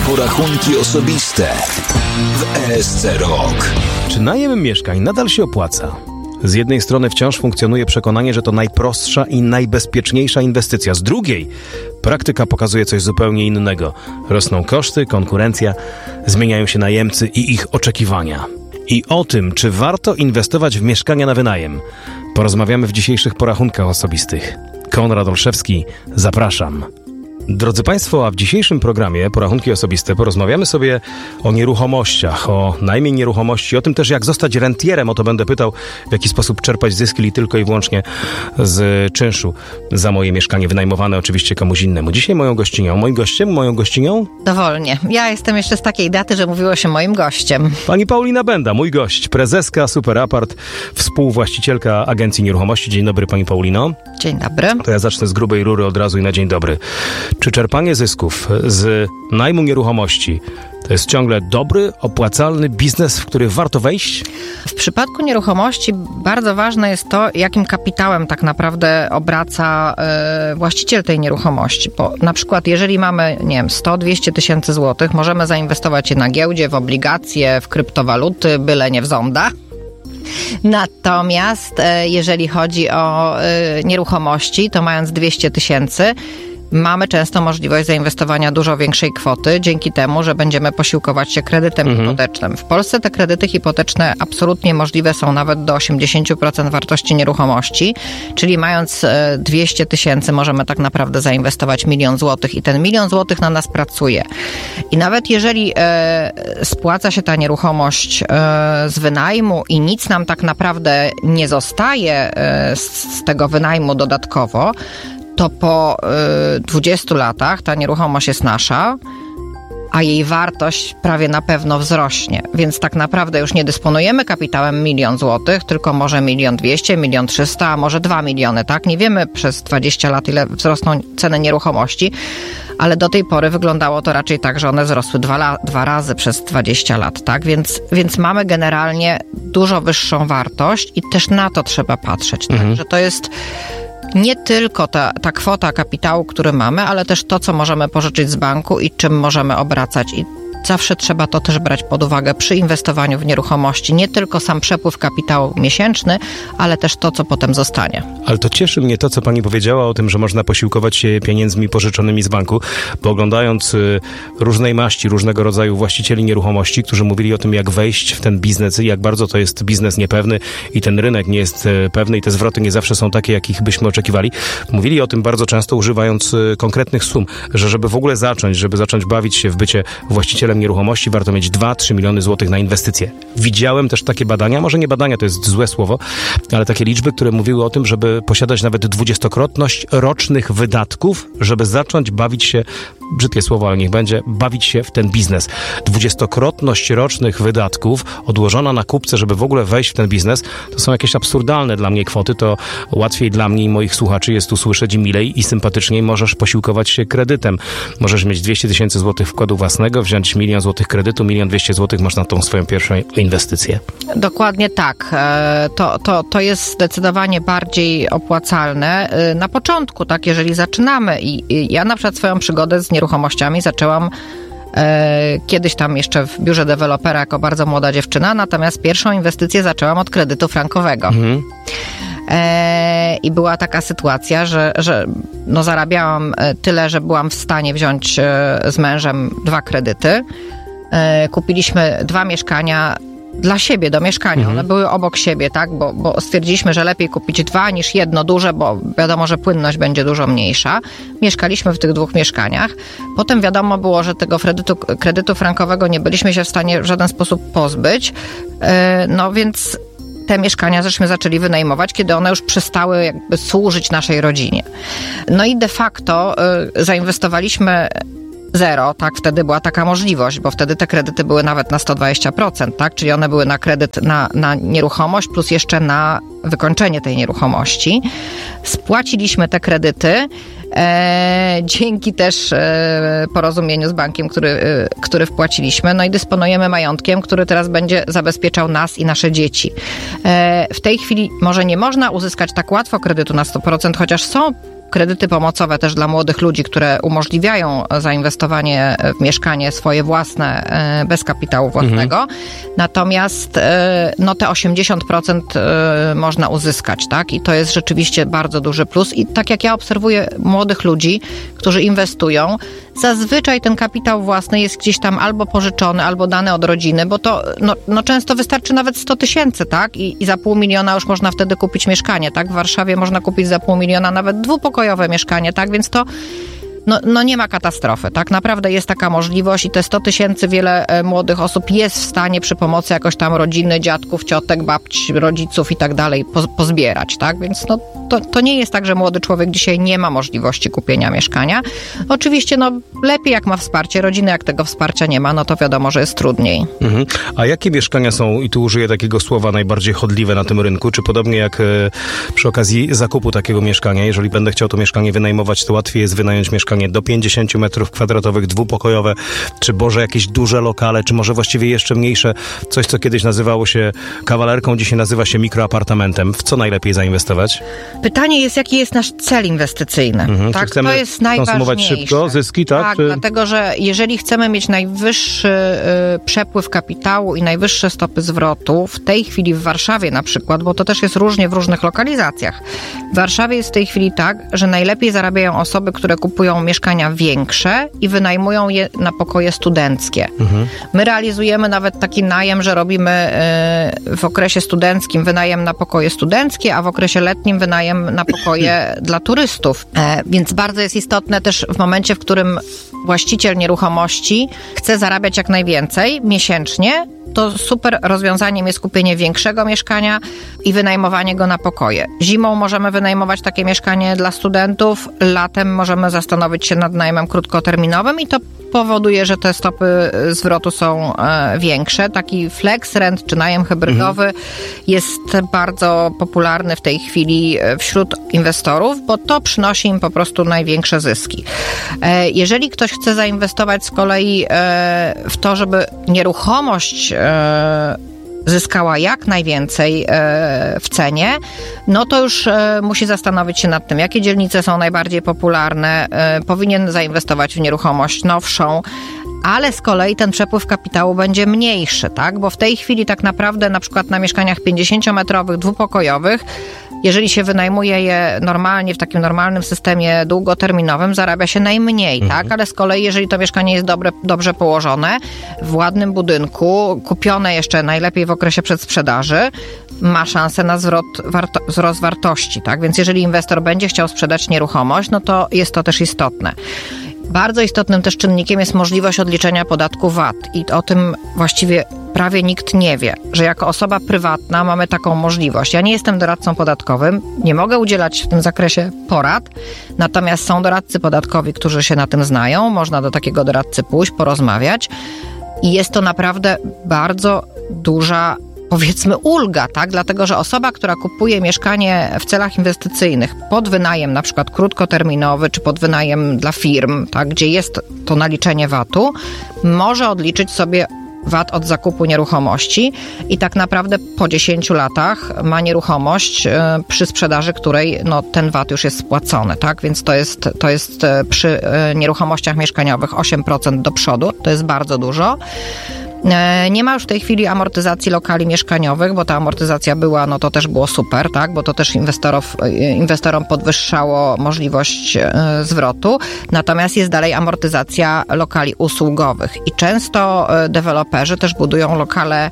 Porachunki osobiste w ESC Rok. Czy najem mieszkań nadal się opłaca? Z jednej strony wciąż funkcjonuje przekonanie, że to najprostsza i najbezpieczniejsza inwestycja. Z drugiej praktyka pokazuje coś zupełnie innego. Rosną koszty, konkurencja, zmieniają się najemcy i ich oczekiwania. I o tym, czy warto inwestować w mieszkania na wynajem, porozmawiamy w dzisiejszych porachunkach osobistych. Konrad Olszewski, zapraszam. Drodzy Państwo, a w dzisiejszym programie Porachunki Osobiste porozmawiamy sobie o nieruchomościach, o najmie nieruchomości, o tym też, jak zostać rentierem. O to będę pytał, w jaki sposób czerpać zyski tylko i wyłącznie z czynszu za moje mieszkanie wynajmowane oczywiście komuś innemu. Dzisiaj moją gościnią? Dowolnie. Ja jestem jeszcze z takiej daty, że mówiło się moim gościem. Pani Paulina Benda, mój gość, prezeska Superapart, współwłaścicielka agencji nieruchomości. Dzień dobry, Pani Paulino. Dzień dobry. To ja zacznę z grubej rury od razu i na dzień dobry. Czy czerpanie zysków z najmu nieruchomości to jest ciągle dobry, opłacalny biznes, w który warto wejść? W przypadku nieruchomości bardzo ważne jest to, jakim kapitałem tak naprawdę obraca właściciel tej nieruchomości. Bo na przykład jeżeli mamy, 100-200 tysięcy złotych, możemy zainwestować je na giełdzie, w obligacje, w kryptowaluty, byle nie w zonda. Natomiast jeżeli chodzi o nieruchomości, to mając 200 tysięcy, mamy często możliwość zainwestowania dużo większej kwoty, dzięki temu, że będziemy posiłkować się kredytem hipotecznym. W Polsce te kredyty hipoteczne absolutnie możliwe są nawet do 80% wartości nieruchomości, czyli mając 200 tysięcy możemy tak naprawdę zainwestować 1 000 000 złotych i ten 1 000 000 złotych na nas pracuje. I nawet jeżeli spłaca się ta nieruchomość z wynajmu i nic nam tak naprawdę nie zostaje z tego wynajmu dodatkowo, to po 20 latach ta nieruchomość jest nasza, a jej wartość prawie na pewno wzrośnie. Więc tak naprawdę już nie dysponujemy kapitałem 1 000 000 złotych, tylko może 1 200 000, 1 300 000, a może 2 miliony, tak? Nie wiemy przez 20 lat, ile wzrosną ceny nieruchomości, ale do tej pory wyglądało to raczej tak, że one wzrosły 2 razy przez 20 lat, tak? Więc mamy generalnie dużo wyższą wartość i też na to trzeba patrzeć, tak? Że to jest nie tylko ta kwota kapitału, który mamy, ale też to, co możemy pożyczyć z banku i czym możemy obracać. I zawsze trzeba to też brać pod uwagę przy inwestowaniu w nieruchomości. Nie tylko sam przepływ kapitału miesięczny, ale też to, co potem zostanie. Ale to cieszy mnie to, co pani powiedziała o tym, że można posiłkować się pieniędzmi pożyczonymi z banku, bo oglądając różnej maści, różnego rodzaju właścicieli nieruchomości, którzy mówili o tym, jak wejść w ten biznes i jak bardzo to jest biznes niepewny i ten rynek nie jest pewny i te zwroty nie zawsze są takie, jakich byśmy oczekiwali. Mówili o tym bardzo często, używając konkretnych sum, że żeby w ogóle żeby zacząć bawić się w bycie właścicielem nieruchomości, warto mieć 2-3 miliony złotych na inwestycje. Widziałem też takie badania, może nie badania, to jest złe słowo, ale takie liczby, które mówiły o tym, żeby posiadać nawet 20-krotność rocznych wydatków, żeby zacząć bawić się, brzydkie słowo, ale niech będzie, bawić się w ten biznes. 20-krotność rocznych wydatków odłożona na kupce, żeby w ogóle wejść w ten biznes, to są jakieś absurdalne dla mnie kwoty, to łatwiej dla mnie i moich słuchaczy jest usłyszeć i milej i sympatyczniej możesz posiłkować się kredytem. Możesz mieć 200 tysięcy złotych wkładu własnego, wziąć 1 000 000 złotych kredytu, 1 200 000 złotych masz na tą swoją pierwszą inwestycję. Dokładnie tak. To jest zdecydowanie bardziej opłacalne. Na początku, tak, jeżeli zaczynamy i ja na przykład swoją przygodę z nieruchomościami zaczęłam kiedyś tam jeszcze w biurze dewelopera jako bardzo młoda dziewczyna, natomiast pierwszą inwestycję zaczęłam od kredytu frankowego. I była taka sytuacja, że zarabiałam tyle, że byłam w stanie wziąć z mężem 2 kredyty. Kupiliśmy 2 mieszkania dla siebie, do mieszkania. One były obok siebie, tak? Bo stwierdziliśmy, że lepiej kupić 2 niż jedno duże, bo wiadomo, że płynność będzie dużo mniejsza. Mieszkaliśmy w tych 2 mieszkaniach. Potem wiadomo było, że tego kredytu frankowego nie byliśmy się w stanie w żaden sposób pozbyć. Więc te mieszkania żeśmy zaczęli wynajmować, kiedy one już przestały jakby służyć naszej rodzinie. No i de facto zainwestowaliśmy 0, tak, wtedy była taka możliwość, bo wtedy te kredyty były nawet na 120%, tak, czyli one były na kredyt na nieruchomość plus jeszcze na wykończenie tej nieruchomości. Spłaciliśmy te kredyty dzięki też porozumieniu z bankiem, który wpłaciliśmy, no i dysponujemy majątkiem, który teraz będzie zabezpieczał nas i nasze dzieci. W tej chwili może nie można uzyskać tak łatwo kredytu na 100%, chociaż są kredyty pomocowe też dla młodych ludzi, które umożliwiają zainwestowanie w mieszkanie swoje własne, bez kapitału własnego. Natomiast te 80% można uzyskać, tak? I to jest rzeczywiście bardzo duży plus. I tak jak ja obserwuję młodych ludzi, którzy inwestują, zazwyczaj ten kapitał własny jest gdzieś tam albo pożyczony, albo dany od rodziny, bo to często wystarczy nawet 100 000, tak? I za 500 000 już można wtedy kupić mieszkanie, tak? W Warszawie można kupić za 500 000 nawet dwupokojowe mieszkanie, tak? Więc to nie ma katastrofy, tak? Naprawdę jest taka możliwość i te 100 000 wiele młodych osób jest w stanie przy pomocy jakoś tam rodziny, dziadków, ciotek, babci, rodziców i tak dalej pozbierać, tak? Więc to nie jest tak, że młody człowiek dzisiaj nie ma możliwości kupienia mieszkania. Oczywiście lepiej jak ma wsparcie rodziny, jak tego wsparcia nie ma, to wiadomo, że jest trudniej. A jakie mieszkania są, i tu użyję takiego słowa, najbardziej chodliwe na tym rynku? Czy podobnie jak przy okazji zakupu takiego mieszkania, jeżeli będę chciał to mieszkanie wynajmować, to łatwiej jest wynająć mieszkanie do 50 metrów kwadratowych, dwupokojowe, czy może jakieś duże lokale, czy może właściwie jeszcze mniejsze, coś co kiedyś nazywało się kawalerką, dzisiaj nazywa się mikroapartamentem. W co najlepiej zainwestować? Pytanie jest, jaki jest nasz cel inwestycyjny. Tak? Czy chcemy to jest najważniejsze. konsumować szybko zyski, tak? Tak, dlatego, że jeżeli chcemy mieć najwyższy przepływ kapitału i najwyższe stopy zwrotu, w tej chwili w Warszawie na przykład, bo to też jest różnie w różnych lokalizacjach. W Warszawie jest w tej chwili tak, że najlepiej zarabiają osoby, które kupują mieszkania większe i wynajmują je na pokoje studenckie. My realizujemy nawet taki najem, że robimy w okresie studenckim wynajem na pokoje studenckie, a w okresie letnim wynajem na pokoje dla turystów. Więc bardzo jest istotne też w momencie, w którym właściciel nieruchomości chce zarabiać jak najwięcej miesięcznie, to super rozwiązaniem jest kupienie większego mieszkania i wynajmowanie go na pokoje. Zimą możemy wynajmować takie mieszkanie dla studentów, latem możemy zastanowić się nad najmem krótkoterminowym i to powoduje, że te stopy zwrotu są większe. Taki flex rent czy najem hybrydowy jest bardzo popularny w tej chwili wśród inwestorów, bo to przynosi im po prostu największe zyski. Jeżeli ktoś chce zainwestować z kolei w to, żeby nieruchomość zyskała jak najwięcej w cenie, to już musi zastanowić się nad tym, jakie dzielnice są najbardziej popularne. Powinien zainwestować w nieruchomość nowszą, ale z kolei ten przepływ kapitału będzie mniejszy, tak? Bo w tej chwili tak naprawdę na przykład na mieszkaniach 50-metrowych, dwupokojowych, jeżeli się wynajmuje je normalnie, w takim normalnym systemie długoterminowym, zarabia się najmniej, tak? Ale z kolei, jeżeli to mieszkanie jest dobrze położone, w ładnym budynku, kupione jeszcze najlepiej w okresie przedsprzedaży, ma szansę na wzrost wartości, tak? Więc jeżeli inwestor będzie chciał sprzedać nieruchomość, to jest to też istotne. Bardzo istotnym też czynnikiem jest możliwość odliczenia podatku VAT i o tym właściwie prawie nikt nie wie, że jako osoba prywatna mamy taką możliwość. Ja nie jestem doradcą podatkowym, nie mogę udzielać w tym zakresie porad, natomiast są doradcy podatkowi, którzy się na tym znają, można do takiego doradcy pójść, porozmawiać i jest to naprawdę bardzo duża, powiedzmy, ulga, tak? Dlatego, że osoba, która kupuje mieszkanie w celach inwestycyjnych pod wynajem, na przykład krótkoterminowy, czy pod wynajem dla firm, tak? Gdzie jest to naliczenie VAT-u, może odliczyć sobie VAT od zakupu nieruchomości i tak naprawdę po 10 latach ma nieruchomość, przy sprzedaży której ten VAT już jest spłacony, tak? Więc to jest przy nieruchomościach mieszkaniowych 8% do przodu, to jest bardzo dużo. Nie ma już w tej chwili amortyzacji lokali mieszkaniowych, bo ta amortyzacja była, to też było super, tak? Bo to też inwestorom podwyższało możliwość zwrotu. Natomiast jest dalej amortyzacja lokali usługowych i często deweloperzy też budują lokale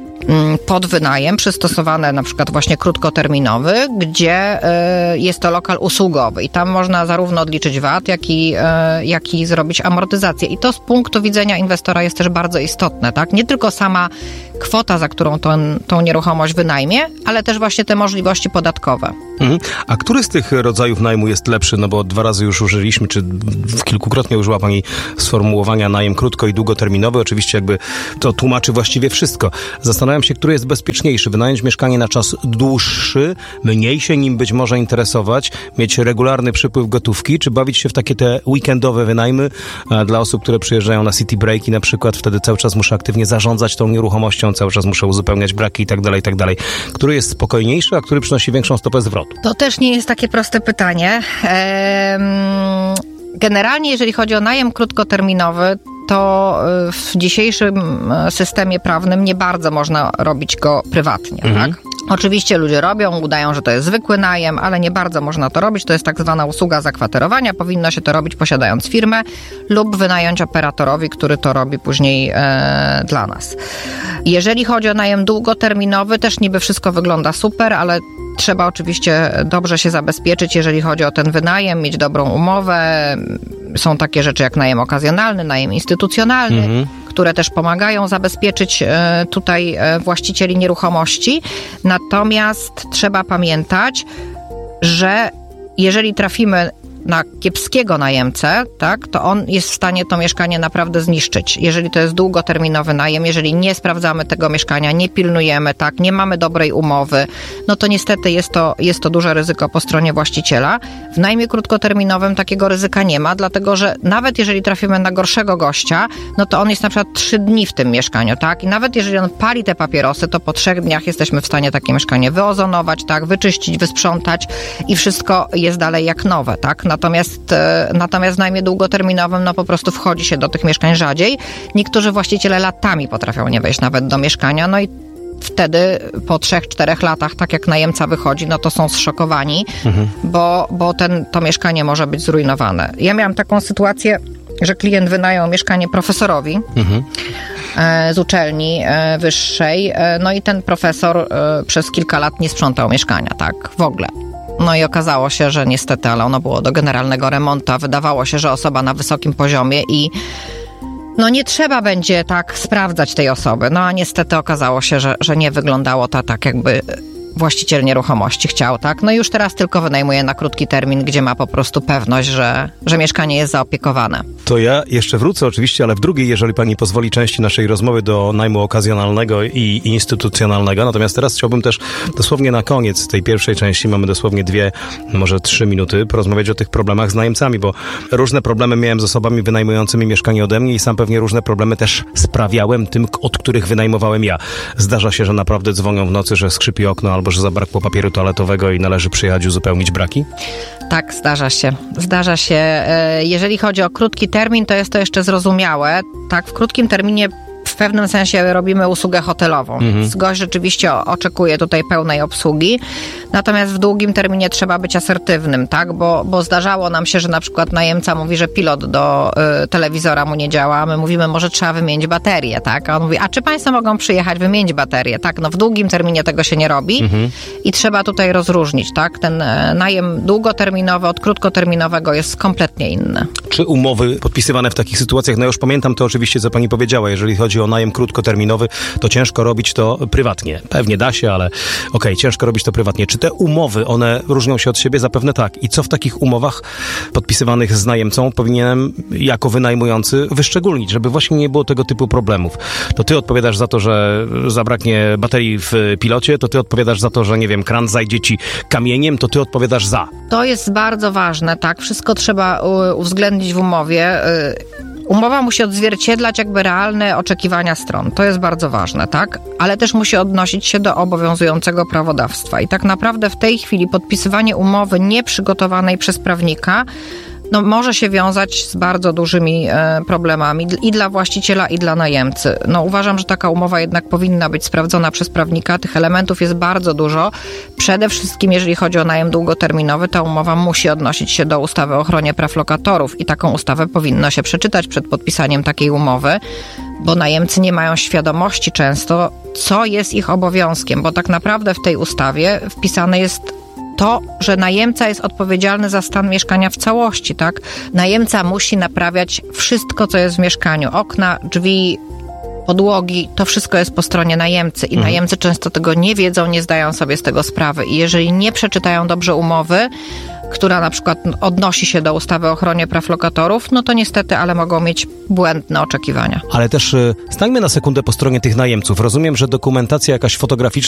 pod wynajem, przystosowane na przykład właśnie krótkoterminowy, gdzie jest to lokal usługowy i tam można zarówno odliczyć VAT, jak i zrobić amortyzację. I to z punktu widzenia inwestora jest też bardzo istotne, tak? Nie tylko sama kwota, za którą tą nieruchomość wynajmie, ale też właśnie te możliwości podatkowe. A który z tych rodzajów najmu jest lepszy? Bo 2 razy już użyliśmy, czy kilkukrotnie użyła Pani sformułowania najem krótko- i długoterminowy. Oczywiście jakby to tłumaczy właściwie wszystko. Zastanawiam zastanawiam się, który jest bezpieczniejszy. Wynająć mieszkanie na czas dłuższy, mniej się nim być może interesować, mieć regularny przypływ gotówki, czy bawić się w takie te weekendowe wynajmy dla osób, które przyjeżdżają na city breaki na przykład. Wtedy cały czas muszę aktywnie zarządzać tą nieruchomością, cały czas muszę uzupełniać braki i tak dalej, i tak dalej. Który jest spokojniejszy, a który przynosi większą stopę zwrotu? To też nie jest takie proste pytanie. Generalnie, jeżeli chodzi o najem krótkoterminowy, to w dzisiejszym systemie prawnym nie bardzo można robić go prywatnie, tak? Oczywiście ludzie robią, udają, że to jest zwykły najem, ale nie bardzo można to robić. To jest tak zwana usługa zakwaterowania. Powinno się to robić posiadając firmę lub wynająć operatorowi, który to robi później dla nas. Jeżeli chodzi o najem długoterminowy, też niby wszystko wygląda super, ale trzeba oczywiście dobrze się zabezpieczyć, jeżeli chodzi o ten wynajem, mieć dobrą umowę. Są takie rzeczy jak najem okazjonalny, najem instytucjonalny, które też pomagają zabezpieczyć tutaj właścicieli nieruchomości. Natomiast trzeba pamiętać, że jeżeli trafimy na kiepskiego najemcę, tak, to on jest w stanie to mieszkanie naprawdę zniszczyć. Jeżeli to jest długoterminowy najem, jeżeli nie sprawdzamy tego mieszkania, nie pilnujemy, tak, nie mamy dobrej umowy, no to niestety jest to duże ryzyko po stronie właściciela. W najmie krótkoterminowym takiego ryzyka nie ma, dlatego że nawet jeżeli trafimy na gorszego gościa, no to on jest na przykład 3 dni w tym mieszkaniu, tak, i nawet jeżeli on pali te papierosy, to po 3 dniach jesteśmy w stanie takie mieszkanie wyozonować, tak, wyczyścić, wysprzątać i wszystko jest dalej jak nowe, tak. Natomiast w najmie długoterminowym no po prostu wchodzi się do tych mieszkań rzadziej. Niektórzy właściciele latami potrafią nie wejść nawet do mieszkania, no i wtedy po 3-4 latach, tak jak najemca wychodzi, no to są zszokowani, bo to mieszkanie może być zrujnowane. Ja miałam taką sytuację, że klient wynajął mieszkanie profesorowi z uczelni wyższej, no i ten profesor przez kilka lat nie sprzątał mieszkania, tak, w ogóle. No i okazało się, że niestety, ale ono było do generalnego remontu, a wydawało się, że osoba na wysokim poziomie i no nie trzeba będzie tak sprawdzać tej osoby. No a niestety okazało się, że nie wyglądało to tak, jakby właściciel nieruchomości chciał, tak? No i już teraz tylko wynajmuje na krótki termin, gdzie ma po prostu pewność, że mieszkanie jest zaopiekowane. To ja jeszcze wrócę oczywiście, ale w drugiej, jeżeli pani pozwoli, części naszej rozmowy do najmu okazjonalnego i instytucjonalnego. Natomiast teraz chciałbym też dosłownie na koniec tej pierwszej części, mamy dosłownie 2, może 3 minuty, porozmawiać o tych problemach z najemcami, bo różne problemy miałem z osobami wynajmującymi mieszkanie ode mnie i sam pewnie różne problemy też sprawiałem tym, od których wynajmowałem ja. Zdarza się, że naprawdę dzwonią w nocy, że skrzypi okno albo że zabrakło papieru toaletowego i należy przyjechać uzupełnić braki? Tak, zdarza się. Zdarza się. Jeżeli chodzi o krótki termin, to jest to jeszcze zrozumiałe. Tak, w krótkim terminie w pewnym sensie robimy usługę hotelową. Gość rzeczywiście oczekuje tutaj pełnej obsługi. Natomiast w długim terminie trzeba być asertywnym, tak? Bo zdarzało nam się, że na przykład najemca mówi, że pilot do telewizora mu nie działa, a my mówimy, może trzeba wymienić baterię, tak? A on mówi, a czy państwo mogą przyjechać wymienić baterię? Tak, no w długim terminie tego się nie robi i trzeba tutaj rozróżnić, tak? Ten najem długoterminowy od krótkoterminowego jest kompletnie inny. Czy umowy podpisywane w takich sytuacjach, no już pamiętam to oczywiście, co pani powiedziała, jeżeli chodzi o najem krótkoterminowy, to ciężko robić to prywatnie. Pewnie da się, ale ciężko robić to prywatnie. Czy te umowy, one różnią się od siebie? Zapewne tak. I co w takich umowach podpisywanych z najemcą powinienem jako wynajmujący wyszczególnić, żeby właśnie nie było tego typu problemów? To ty odpowiadasz za to, że zabraknie baterii w pilocie, to ty odpowiadasz za to, że nie wiem, kran zajdzie ci kamieniem, to ty odpowiadasz za. To jest bardzo ważne, tak? Wszystko trzeba uwzględnić w umowie. Umowa musi odzwierciedlać jakby realne oczekiwania stron. To jest bardzo ważne, tak? Ale też musi odnosić się do obowiązującego prawodawstwa. I tak naprawdę w tej chwili podpisywanie umowy nieprzygotowanej przez prawnika no, może się wiązać z bardzo dużymi problemami i dla właściciela, i dla najemcy. No, uważam, że taka umowa jednak powinna być sprawdzona przez prawnika. Tych elementów jest bardzo dużo. Przede wszystkim, jeżeli chodzi o najem długoterminowy, ta umowa musi odnosić się do ustawy o ochronie praw lokatorów i taką ustawę powinno się przeczytać przed podpisaniem takiej umowy, bo najemcy nie mają świadomości często, co jest ich obowiązkiem, bo tak naprawdę w tej ustawie wpisane jest to, że najemca jest odpowiedzialny za stan mieszkania w całości, tak? Najemca musi naprawiać wszystko, co jest w mieszkaniu. Okna, drzwi, podłogi, to wszystko jest po stronie najemcy i najemcy często tego nie wiedzą, nie zdają sobie z tego sprawy i jeżeli nie przeczytają dobrze umowy, która na przykład odnosi się do ustawy o ochronie praw lokatorów, no to niestety, ale mogą mieć błędne oczekiwania. Ale też stańmy na sekundę po stronie tych najemców. Rozumiem, że dokumentacja jakaś fotograficzna